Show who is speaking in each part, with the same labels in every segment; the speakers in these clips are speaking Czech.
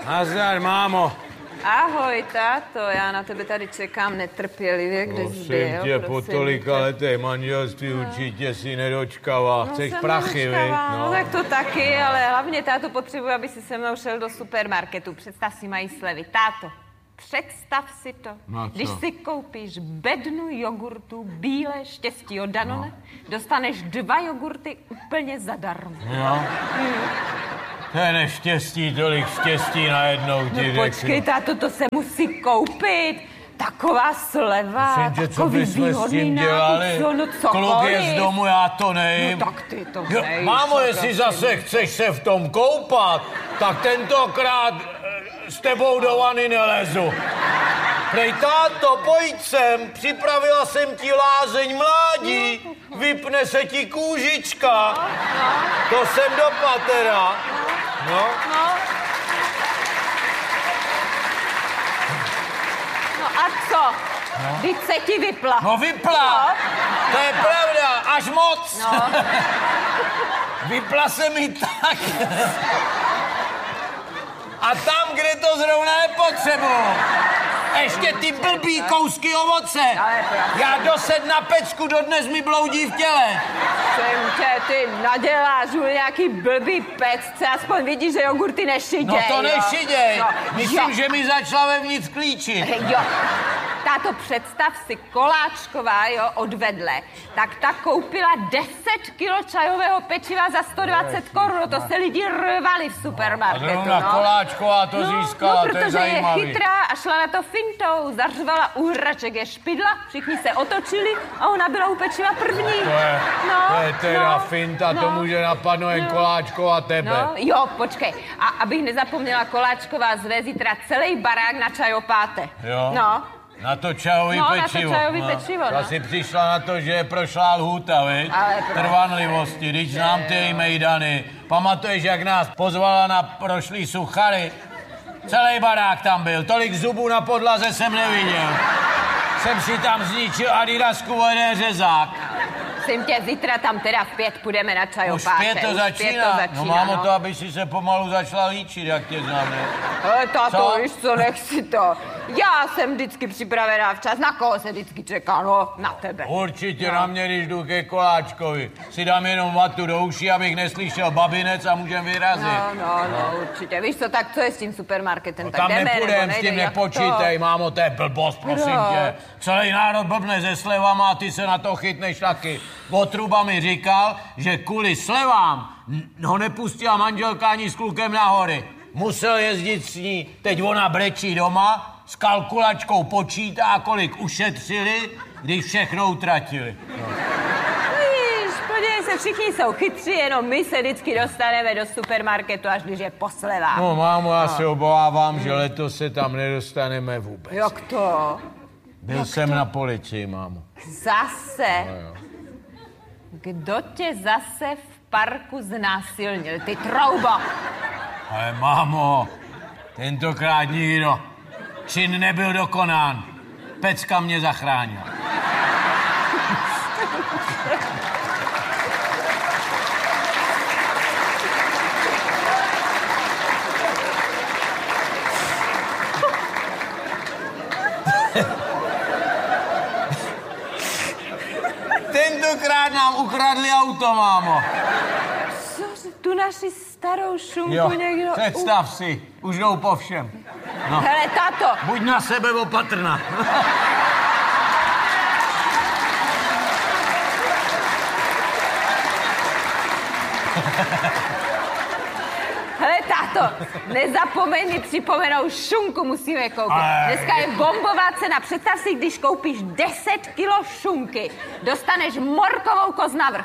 Speaker 1: Nazdar, mámo.
Speaker 2: Ahoj, táto, já na tebe tady čekám netrpělivě, kde jsi byl.
Speaker 1: Prosím tě, po tolika letech manželství určitě si nedočkala. Chceš prachy, viď?
Speaker 2: No tak to taky, ale hlavně táto potřebuje, aby si se mnou šel do supermarketu. Představ si, mají slevy. Táto, představ si to.
Speaker 1: No,
Speaker 2: když si koupíš bednu jogurtu Bílé štěstí od Danone, dostaneš 2 jogurty úplně zadarmo.
Speaker 1: Jo? To je neštěstí, tolik štěstí najednou ti řeknu.
Speaker 2: Počkej, táto, to se musí koupit. Taková sleva,
Speaker 1: Myslím, co bychom s tím dělali? Kluk je z domu, já to nejím.
Speaker 2: No tak ty to nejíš.
Speaker 1: Mámo, jestli zase chceš se v tom koupat, tak tentokrát s tebou do vany nelezu. Prej, táto, pojď sem, připravila jsem ti lázeň mládí, vypne se ti kůžička. To jsem do patera. No.
Speaker 2: No a co? Vždyť se ti vypla.
Speaker 1: No vypla, to je pravda, až moc.
Speaker 2: No.
Speaker 1: Vypla se mi tak. A tam, kde to zrovna nepotřebuji. Ještě ty blbý kousky ovoce. Já dosed na pecku, dodnes mi bloudí v těle.
Speaker 2: Ty naděláš nějaký blbý pecce, aspoň vidíš, že jogurty nešiděj.
Speaker 1: No to nešiděj.
Speaker 2: No.
Speaker 1: Myslím, že mi začala vevnitř klíčit.
Speaker 2: Jo. Táto, představ si, Koláčková, jo, odvedle, tak ta koupila 10 kilo čajového pečiva za 120 korun. To se lidi rvali v supermarketu,
Speaker 1: A Koláčková to získala, to je zajímavý.
Speaker 2: Protože je chytrá a šla na to fintou, zařvala u hraček je špidla, všichni se otočili a ona byla u pečiva první.
Speaker 1: To je teda finta, to může napadnout jen Koláčková tebe.
Speaker 2: No, jo, počkej. A abych nezapomněla, Koláčková zve zítra celý barák na čajopáte.
Speaker 1: Jo.
Speaker 2: No.
Speaker 1: Na to čajový pečivo.
Speaker 2: Na to čajový pečivo, no.
Speaker 1: Asi přišla na to, že je prošlá lhůta, viď? Trvanlivosti, když znám ty její mejdany. Pamatuješ, jak nás pozvala na prošlý suchary? Celý barák tam byl, tolik zubů na podlaze jsem neviděl. Jsem si tam zničil Adidasku o jeden řezák.
Speaker 2: Prosím tě, zítra tam teda v 5 půjdeme na čajopáte.
Speaker 1: Už 5 to začíná. No mámo, to, aby si se pomalu začala líčit, jak tě znám, ne?
Speaker 2: Táto, víš co, nech si to. Já jsem vždycky připravená včas. Na koho se vždycky čeká? No, na tebe.
Speaker 1: Určitě na mě, když jdu ke Koláčkovi. Si dám jenom vatu do uší, abych neslyšel babinec a můžem vyrazit.
Speaker 2: No, určitě. Víš co, tak co je s tím supermarketem?
Speaker 1: No,
Speaker 2: tak
Speaker 1: tam
Speaker 2: jdeme,
Speaker 1: nepůjdem, s tím nepočítej, mámo, to je blbost, prosím tě. Celý národ blbne se slevama a ty se na to chytneš taky. Votruba mi říkal, že kvůli slevám ho nepustila manželka ani s klukem na hory. Musel jezdit s ní, teď ona brečí doma, s kalkulačkou počítá, kolik ušetřili, když všechno utratili.
Speaker 2: Víš, podívej se, všichni jsou chytří, jenom my se vždycky dostaneme do supermarketu, až když je po slevách.
Speaker 1: No mámo, já se obávám, že letos se tam nedostaneme vůbec.
Speaker 2: Jak to?
Speaker 1: Byl jsem na policii, mámo.
Speaker 2: Zase?
Speaker 1: No,
Speaker 2: Kdo tě zase v parku znásilnil, ty troubo?
Speaker 1: Ale mámo, tentokrát nikdo. Čin nebyl dokonán. Pecka mě zachránila. Tentokrát nám ukradli auto, mámo.
Speaker 2: Cože, tu naši starou šunku někdo...
Speaker 1: Představ si, už jdou po všem. No.
Speaker 2: Hele, táto.
Speaker 1: Buď na sebe opatrná.
Speaker 2: Hele, táto, nezapomeň mi připomenout, šunku musíme koupit. Dneska je bombová cena. Představ si, když koupíš 10 kilo šunky, dostaneš morkovou koz navrch.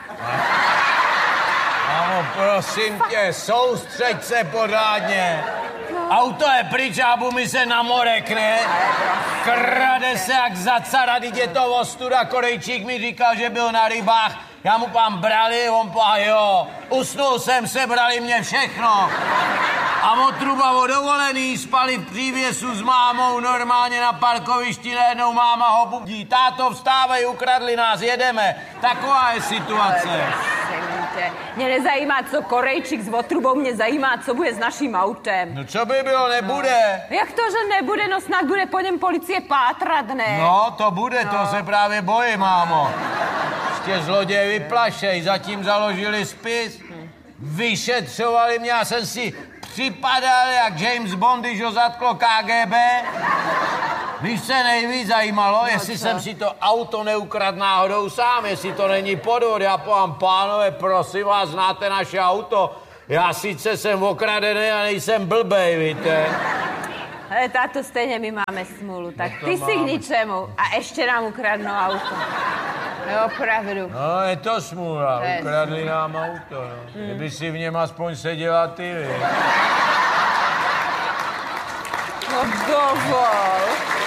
Speaker 1: Mámo, prosím tě, soustřeď se pořádně. Auto je pryč a mi se namolekne. Krade se jak za cara, teď je to ostuda. Korejčík mi říkal, že byl na rybách. Já mu pán brali, on pán, jo. Usnul jsem, sebrali mě všechno. A Votruba o dovolený spali v přívěsu s mámou normálně na parkovišti, najednou máma ho budí. Táto, vstávej, ukradli nás, jedeme. Taková je situace.
Speaker 2: tě. Mě nezajímá, co Korejčík s otrubou, mě zajímá, co bude s naším autem.
Speaker 1: No co by bylo, nebude.
Speaker 2: Jak to, že nebude? No snad bude po něm policie pátrat, ne?
Speaker 1: No, to bude, to se právě bojím, mámo. Ještě zloději vyplašej, zatím založili spis. Vyšetřovali mě, já jsem si připadal jak James Bond, když ho zatklo KGB. Víš, se nejvíc zajímalo, jestli jsem si to auto neukradl náhodou sám, jestli to není podvod. Já povám, pánové, prosím vás, znáte naše auto? Já sice jsem okradený a nejsem blbej, víte.
Speaker 2: Ale táto, stejně my máme smůlu, tak ty si k ničemu a ještě nám ukradnou auto. Jo, opravdu.
Speaker 1: No, je to smůla, ukradli nám auto, no. Kdyby si v něm aspoň seděla ty, vy.
Speaker 2: No dovol.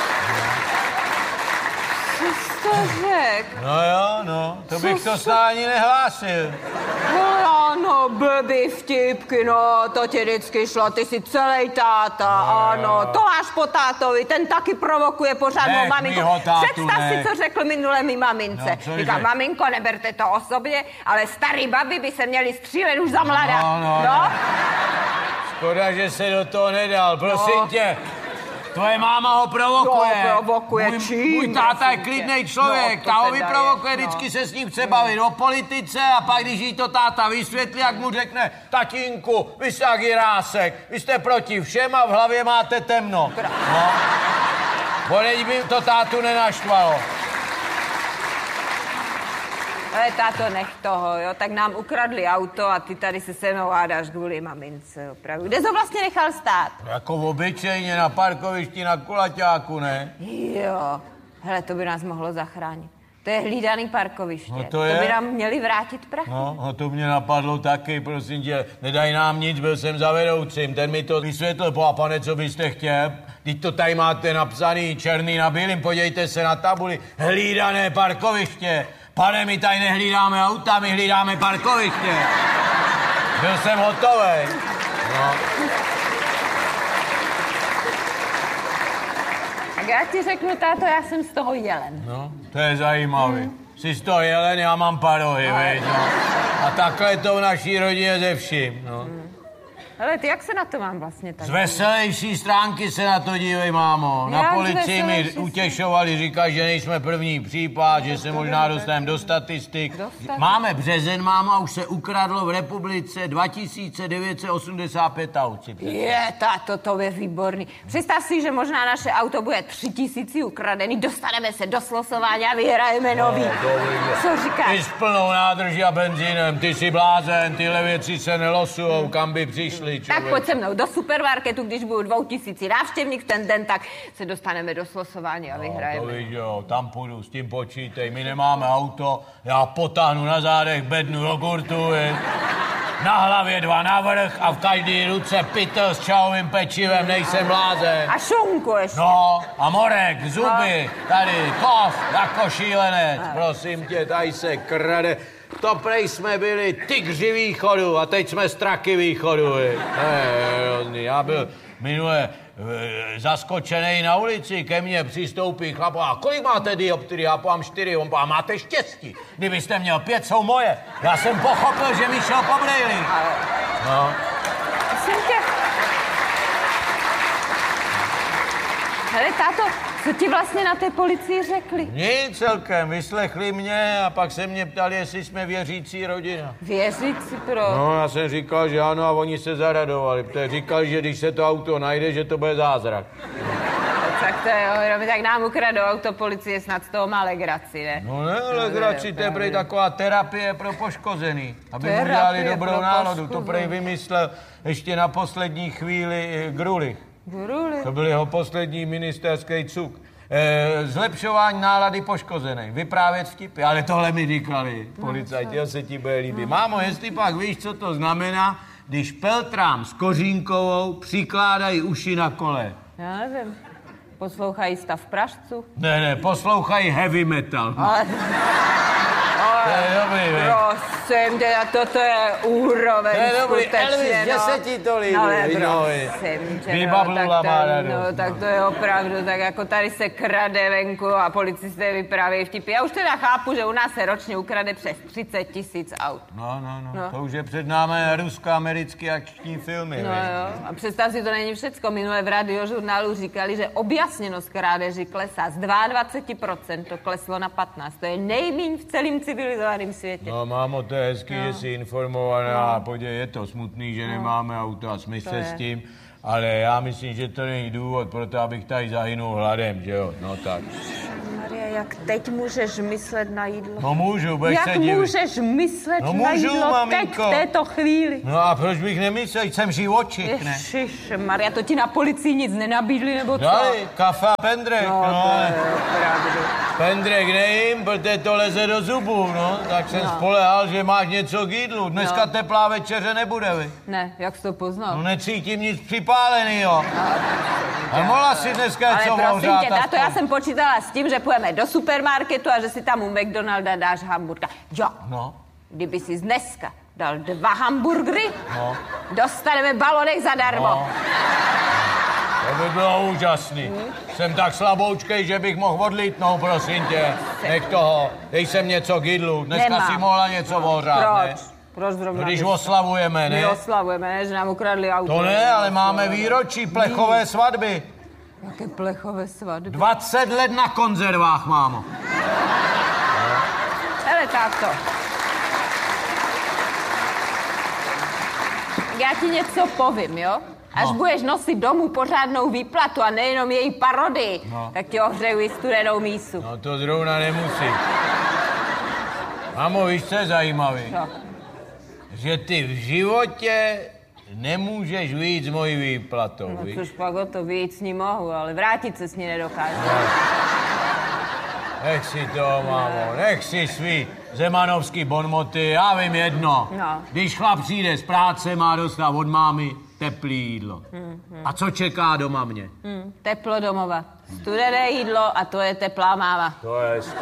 Speaker 2: Co jsi to řekl?
Speaker 1: No jo, no, to bych to snad ani nehlásil.
Speaker 2: No ano, blbý vtipky, no, to ti vždycky šlo, ty jsi celý táta, ano, to máš po tátovi, ten taky provokuje pořád mou maminku. Představ si, co řekl minule mi mamince.
Speaker 1: No,
Speaker 2: říká, maminko, neberte to osobně, ale starý babi by se měli střílet už za mladá. No.
Speaker 1: Škoda, že se do toho nedal, prosím tě. Tvoje máma ho provokuje.
Speaker 2: No, provokuje
Speaker 1: Můj táta je klidnej člověk, ta ho vyprovokuje, vždycky se s ním chce bavit o politice a pak, když jí to táta vysvětlí, jak mu řekne, tatínku, vy jste jak Jirásek, vy jste proti všem a v hlavě máte temno. No. Bodeď by to tátu nenaštvalo.
Speaker 2: Ale táto, nech toho, jo, tak nám ukradli auto a ty tady se mnou hádáš kvůli mamince, opravdu. Kde jsi ho vlastně nechal stát?
Speaker 1: Jako obyčejně na parkovišti na Kulaťáku, ne?
Speaker 2: Jo, hele, to by nás mohlo zachránit. To je hlídaný parkoviště.
Speaker 1: No
Speaker 2: to by nám měli vrátit prachy.
Speaker 1: No, to mě napadlo taky, prosím tě. Nedaj nám nic, byl jsem za vedoucím. Ten mi to vysvětlil, pane, co byste chtěl. Teď to tady máte napsaný černý na bílým, podívejte se na tabuli. Hlídané parkoviště. Pane, my tady nehlídáme auta, my hlídáme parkoviště. Byl jsem hotovej. No.
Speaker 2: Tak já ti řeknu, táto, já jsem z toho jelen.
Speaker 1: No, to je zajímavý. Jsi z toho jelen, já mám parohy, veď, no. A takhle je to v naší rodině ze vším, no.
Speaker 2: Ale ty jak se na to mám vlastně tak?
Speaker 1: Z veselější stránky se na to dívej, mámo. Na policii mi utěšovali, říkají, že nejsme první případ, že se možná dostaneme do statistik. Máme březen, mámo, a už se ukradlo v republice 2985 aut.
Speaker 2: Je, táto, to je výborný. Představ si, že možná naše auto bude 3000 ukradený, dostaneme se do slosování a vyhrajeme nový. Co říkáš?
Speaker 1: Ty s plnou nádrží a benzínem, ty jsi blázen, tyhle věci se nelosujou, kam by přišli.
Speaker 2: Tak pojď se mnou do supermarketu, když budou 2000 návštěvník ten den, tak se dostaneme do slosování a vyhrajeme.
Speaker 1: To víš, jo, tam půjdu, s tím počítej, my nemáme auto, já potáhnu na zádech bednu jogurtu, na hlavě 2 navrch a v každé ruce pytel s čajovým pečivem, nejsem blázen.
Speaker 2: A šunku ještě.
Speaker 1: No, a morek, zuby, tady, kov, jako šílenec, prosím tě, tady se krade. To prej jsme byli tygři východu a teď jsme straky východu. Já byl minule zaskočený na ulici, ke mně přistoupí chlap a kolik máte dioptrii? Já povám 4, on povám, máte štěstí. Kdybyste měl 5, jsou moje. Já jsem pochopil, že mi šel po brejli. No.
Speaker 2: Hele, táto, co ti vlastně na té policii řekli?
Speaker 1: Nic celkem, vyslechli mě a pak se mě ptali, jestli jsme věřící rodina.
Speaker 2: Věřící pro?
Speaker 1: No, já jsem říkal, že ano a oni se zaradovali, protože říkali, že když se to auto najde, že to bude zázrak.
Speaker 2: Tak to je, tak nám ukradou auto, policie snad z toho má legraci, ne?
Speaker 1: No ne, legraci, to je prej taková terapie pro poškozený, aby mu dělali dobrou náladu. To prej vymyslel ještě na poslední chvíli Grulich. To byl jeho poslední ministerský cuk. Zlepšování nálady poškozený, vyprávět vtipy, ale tohle mi říkali policajti, se ti bude líbit. Mámo, jestli pak víš, co to znamená, když Peltrám s Kořínkovou přikládají uši na kole.
Speaker 2: Já nevím. Poslouchají Stav Pražců?
Speaker 1: Ne, poslouchají heavy metal. To je dobrý,
Speaker 2: prosím tě, toto je úroveň.
Speaker 1: To je dobrý,
Speaker 2: skutečně,
Speaker 1: Elvis, že
Speaker 2: no.
Speaker 1: se ti to líbí.
Speaker 2: No, ale prosím tě,
Speaker 1: Vybablula má radost.
Speaker 2: no, tak to je opravdu, tak jako tady se krade venku a policisté vyprávějí vtipy. Já už teda chápu, že u nás se ročně ukrade přes 30 000 aut.
Speaker 1: No, to už je před námi rusko-americký akční filmy.
Speaker 2: No jo, a představ si, to není všecko. Minule v radiožurnálu říkali, že objasněnost krádeží klesá. Z 22% to kleslo na 15%. To je nejmíň v celém civilizovaném světě.
Speaker 1: No, mámo, to je hezký, že jsi informovaná, podívej, je to smutný, že nemáme auto a smysl s tím, ale já myslím, že to není důvod pro to, abych tady zahynul hladem, že jo, no tak.
Speaker 2: Maria, jak teď můžeš myslet na jídlo?
Speaker 1: No můžu, budeš se
Speaker 2: Jak
Speaker 1: divit.
Speaker 2: můžeš myslet
Speaker 1: No
Speaker 2: na
Speaker 1: můžu,
Speaker 2: jídlo
Speaker 1: maminko.
Speaker 2: teď, v této chvíli?
Speaker 1: No a proč bych nemyslel, jsem živočich, ne?
Speaker 2: Ježišmarja, to ti na policii nic nenabídli, nebo co?
Speaker 1: Dali, kafe a pendrek,
Speaker 2: No,
Speaker 1: no.
Speaker 2: to je opravdu.
Speaker 1: Pendrek nejím, protože to leze do zubů, no. Tak jsem spolehal, že máš něco k jídlu. Dneska teplá večeře nebude, vy.
Speaker 2: Ne, jak jsi to poznal?
Speaker 1: No necítím nic připálenýho. A mohla si dneska
Speaker 2: Ale
Speaker 1: něco
Speaker 2: prosím
Speaker 1: ohřát
Speaker 2: tě, tato, já jsem počítala s tím, že půjdeme do supermarketu a že si tam u McDonalda dáš hamburka. Jo,
Speaker 1: No,
Speaker 2: kdyby si dneska dal 2 hamburgery,
Speaker 1: no,
Speaker 2: dostaneme balonek zadarmo.
Speaker 1: no. To by bylo úžasný. Jsem tak slaboučkej, že bych mohl odlítnout, prosím tě. Nech toho, dej sem něco k jídlu. Dneska
Speaker 2: Nemám.
Speaker 1: si mohla něco ohřát, ne?
Speaker 2: Proč? Proč zrovna?
Speaker 1: Když
Speaker 2: ty?
Speaker 1: oslavujeme,
Speaker 2: My
Speaker 1: ne?
Speaker 2: oslavujeme, ne? Že nám ukradli auto.
Speaker 1: To ne, ale máme výročí plechové svatby.
Speaker 2: Jaké plechové svatby.
Speaker 1: 20 let na konzervách, mámo.
Speaker 2: Hele, táto. Já ti něco povím, jo? Až budeš nosit domů pořádnou výplatu a nejenom její parodii, tak ti ohřeju i studenou mísu.
Speaker 1: No to zrovna nemusí. Mámo, víš, co je zajímavý?
Speaker 2: Co?
Speaker 1: Že ty v životě nemůžeš vyjít s mojí výplatou,
Speaker 2: No
Speaker 1: víš?
Speaker 2: což pak o to víc s ní mohu, ale vrátit se s ní nedokážu.
Speaker 1: Nech si to, mámo, nech si svý zemanovský bonmoty, já vím jedno.
Speaker 2: No.
Speaker 1: Když chlap přijde z práce, má dostat od mámy teplý jídlo. A co čeká doma mě?
Speaker 2: Teplo domova. Studené jídlo a to je teplá máma.
Speaker 1: To je hezký.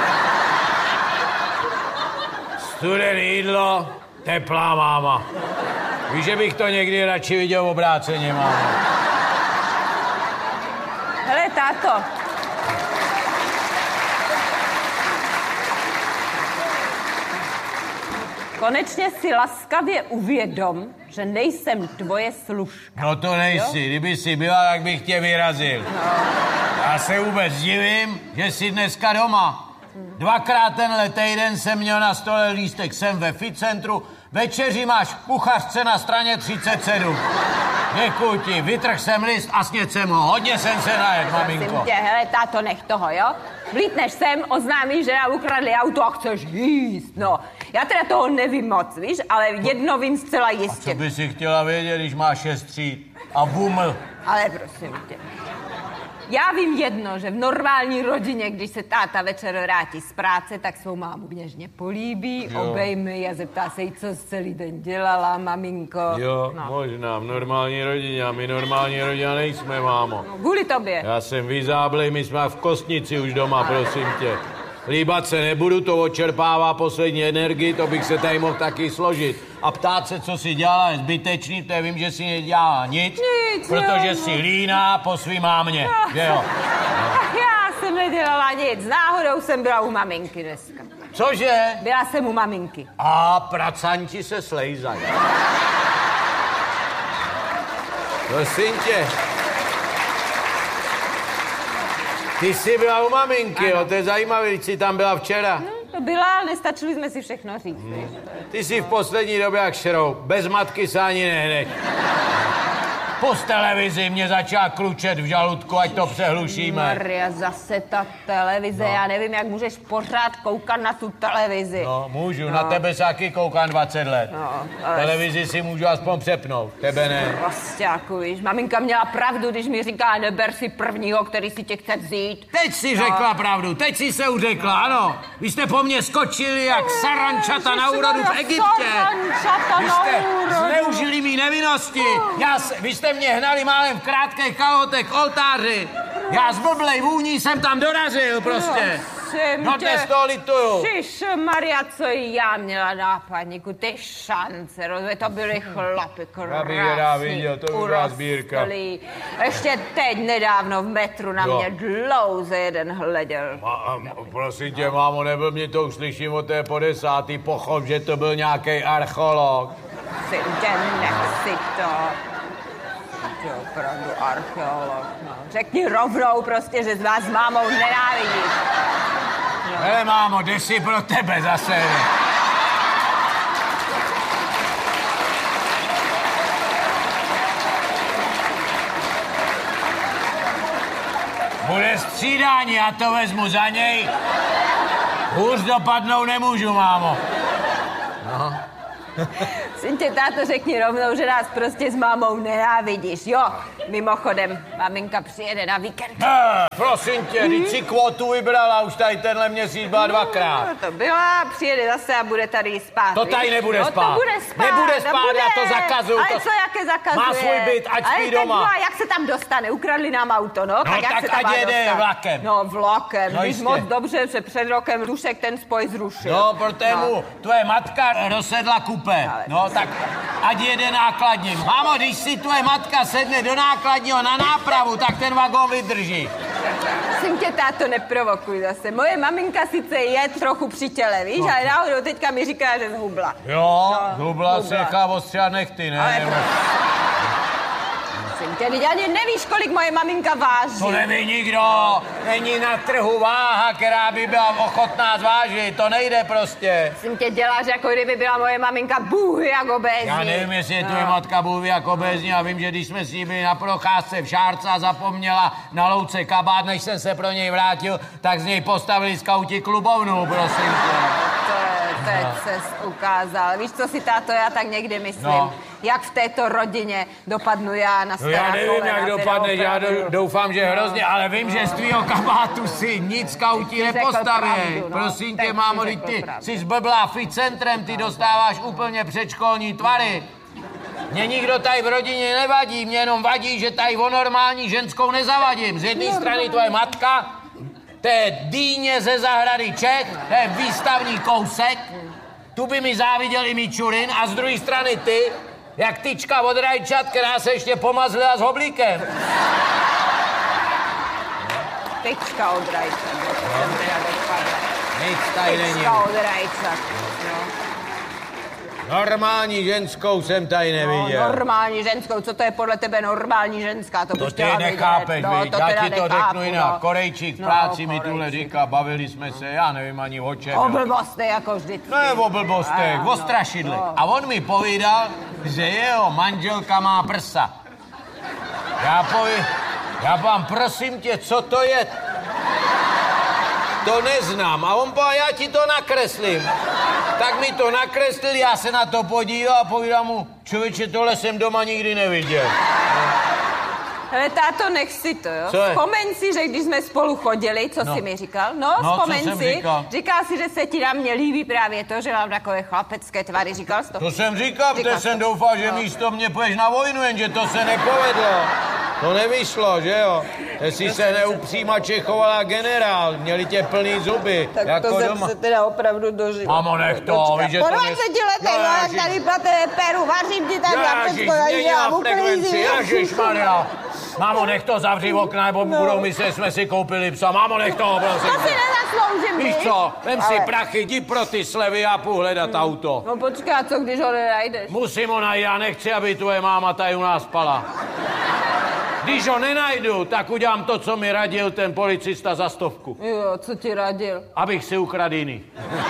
Speaker 1: Studené jídlo, teplá máma. Víš, že bych to někdy radši viděl obráceně, mámo.
Speaker 2: Hele, táto. Konečně si laskavě uvědom, že nejsem tvoje služka.
Speaker 1: No to nejsi, kdyby si byla, tak bych tě vyrazil. Já se vůbec divím, že jsi dneska doma. 2krát tenhle týden jsem měl na stole lístek sem ve Ficentru, večeři máš v kuchařce na straně 37. Děkuji ti, vytrh jsem list a sněd jsem ho. Hodně jsem se najet, maminko.
Speaker 2: Prosím tě, hele, táto, nech toho, jo? Vlítneš sem, oznámíš, že nám ukradli auto a chceš jíst, no. Já teda toho nevím moc, víš, ale jedno vím zcela jistě.
Speaker 1: Co by si chtěla vědět, když máš 6 tříd a buml?
Speaker 2: Ale prosím tě. Já vím jedno, že v normální rodině, když se táta večer vrátí z práce, tak svou mámu něžně políbí, obejme a zeptá se jí, co jsi celý den dělala, maminko.
Speaker 1: Jo,
Speaker 2: no.
Speaker 1: možná v normální rodině, a my normální rodina nejsme, mámo.
Speaker 2: No, kvůli tobě.
Speaker 1: Já jsem vyzáblej, my jsme v kostnici už doma, prosím tě. Líbat se nebudu, to odčerpává poslední energii, to bych se tady mohl taky složit. A ptát se, co si dělala, je zbytečný, to vím, že si nedělala nic, protože
Speaker 2: jo,
Speaker 1: si líná po svý mámě, že jo?
Speaker 2: Ach, já jsem nedělala nic, náhodou jsem byla u maminky dneska.
Speaker 1: Cože?
Speaker 2: Byla jsem u maminky.
Speaker 1: A pracanti se slejzají. Prosím tě. Ty jsi byla u maminky, jo, to je zajímavé, když jsi tam byla včera.
Speaker 2: To byla, ale nestačili jsme si všechno říct.
Speaker 1: Ty jsi v poslední době jak šroub, bez matky se ani nehneš. Pust televizi, mě začala klučet v žaludku, ať to přehlušíme.
Speaker 2: Maria, zase ta televize, já nevím, jak můžeš pořád koukat na tu televizi.
Speaker 1: No, můžu, na tebe se taky koukám 20 let.
Speaker 2: Ale
Speaker 1: Televizi si můžu aspoň přepnout, tebe ne.
Speaker 2: prostě jako víš, maminka měla pravdu, když mi říká, neber si prvního, který si tě chce vzít.
Speaker 1: Teď si řekla pravdu, teď si se uřekla, ano. Vy jste po mně skočili jak sarančata na úrodu v Egyptě. Vy jste zneužili mý nevinnosti. Vy jste mě hnali málem v krátkých kalhotech k oltáři. Já z blblej vůní jsem tam dorazil prostě.
Speaker 2: prosím
Speaker 1: No dnes to lituju.
Speaker 2: Maria, co já měla nápadníku, ty šance, rozumíš, to byly chlapy, krásný, urostlý. Ještě teď nedávno v metru na mě dlouze jeden hleděl.
Speaker 1: Prosím tě, mámo, nebyl mě to už slyším od té po 10. pochop, že to byl nějaký archeolog.
Speaker 2: Prosím tě, nechci to. To je opravdu archeolog, no. Řekni rovnou prostě, že z vás s mámou nenávidíš. No.
Speaker 1: Hele, mámo, jde si pro tebe zase. Bude střídání, já to vezmu za něj. Hůř dopadnou nemůžu, mámo. No.
Speaker 2: Syn tě, táto, řekni rovnou, že nás prostě s mámou nenávidíš, jo? Mimochodem, maminka přijede na víkend.
Speaker 1: Prosím tě, teď si kvotu vybrala, už tady tenhle měsíc byla 2krát.
Speaker 2: No to byla, přijede zase a bude tady spát.
Speaker 1: To tady nebude spát.
Speaker 2: No to bude spát.
Speaker 1: Nebude spát, já to zakazuju.
Speaker 2: Ale co, jaké zakazuje?
Speaker 1: Má svůj byt, ať spí doma.
Speaker 2: No a jak se tam dostane? Ukradli nám auto, no?
Speaker 1: No
Speaker 2: jak
Speaker 1: tak
Speaker 2: se tam
Speaker 1: ať jede
Speaker 2: dostat?
Speaker 1: vlakem.
Speaker 2: No vlakem,
Speaker 1: No
Speaker 2: víš moc dobře, že před rokem Dušek ten spoj zrušil.
Speaker 1: No, protože mu tvoje matka rozsedla kupé. No tak ať jede nákladním. Mámo, když si tvoje matka sedne do nákladního na nápravu, tak ten vagón vydrží.
Speaker 2: Prosím tě, táto, neprovokuj zase. Moje maminka sice je trochu při těle, víš, ale náhodou teďka mi říká, že zhubla.
Speaker 1: Jo, zhubla se nechá ostříhat nechty, ne?
Speaker 2: Ale Teď ani nevíš, kolik moje maminka váží.
Speaker 1: To neví nikdo. Není na trhu váha, která by byla ochotná zvážit. To nejde prostě.
Speaker 2: Jsem tě děláš, jako kdyby byla moje maminka bůh jak obézní.
Speaker 1: Já nevím, jestli je tvoje matka bůh jak obézní. A vím, že když jsme s ní byli na procházce v Šárce a zapomněla na louce kabát, než jsem se pro něj vrátil, tak z něj postavili skauti klubovnu, prosím tě.
Speaker 2: Teď ses ukázal. Víš, co si, táto, já tak někdy myslím?
Speaker 1: No.
Speaker 2: Jak v této rodině dopadnu já na stará
Speaker 1: já nevím,
Speaker 2: kolena,
Speaker 1: jak dopadne, já doufám, že hrozně, ale vím, že z tvýho kabátu si nic skauti nepostaví. Prosím tě, mámo, ty jsi zblblá ficentrem, ty dostáváš úplně předškolní tvary. Mně nikdo tady v rodině nevadí, mě jenom vadí, že tady o normální ženskou nezavadím. Z jedné strany tvoje matka, to je dýně ze zahrady Čech, to je výstavní kousek, tu by mi záviděl i Mičurin, a z druhé strany ty, jak tyčka od rajčat, která se ještě pomazlila s hoblíkem.
Speaker 2: Tyčka od rajčat.
Speaker 1: Nic tady není.
Speaker 2: Tyčka od rajčat.
Speaker 1: Normální ženskou jsem tady neviděl.
Speaker 2: No, normální ženskou, co to je podle tebe normální ženská? To
Speaker 1: ty nechápeš, víš, já ti to řeknu jinak. Korejčík v práci mi tuhle říká, bavili jsme se, já nevím ani o čem.
Speaker 2: O blbostech jako vždycky.
Speaker 1: Ne o blbostech, o strašidlech. A on mi povídal, že jeho manželka má prsa. Já vám prosím tě, co to je? To neznám. A on povedal, já ti to nakreslím. Tak mi to nakreslil, já se na to podíval a povídám mu, člověče, tohle jsem doma nikdy neviděl.
Speaker 2: Ale táto, nech si to, jo? Vzpomeň si, že když jsme spolu chodili, co jsi mi říkal? No, vzpomeň si. Říkal si, že se ti na mě líbí právě to, že mám takové chlapecké tvary. Říkal jsi to?
Speaker 1: To jsem říkal, protože jsem doufal, že místo mě půjdeš na vojnu, jenže to se nepovedlo. To nevyšlo, že jo? Jestli se neupříma Čechovala generál, měli tě plný zuby.
Speaker 2: Tak
Speaker 1: jako
Speaker 2: to
Speaker 1: doma.
Speaker 2: jsem se teda opravdu dožil.
Speaker 1: Mamo, nech to, víš, že to...
Speaker 2: Po 20 letech, no, jak tady platé peru, vařím ti tak za všechno, já uklízím.
Speaker 1: Ježišmarja. Mámo, nech to, zavři okna, nebo budou myslet, že jsme si koupili psa. Mámo, nech to, prosím.
Speaker 2: To si nezasloužím,
Speaker 1: víš co, vem si prachy, jdi pro ty slevy a půjdu hledat auto.
Speaker 2: No počkej, a co když ho nenajdeš?
Speaker 1: Musím ho najít, já nechci, aby tvoje máma tady u nás spala. Když ho nenajdu, tak udělám to, co mi radil ten policista za 100.
Speaker 2: Jo, co ti radil?
Speaker 1: Abych si ukradl jiný.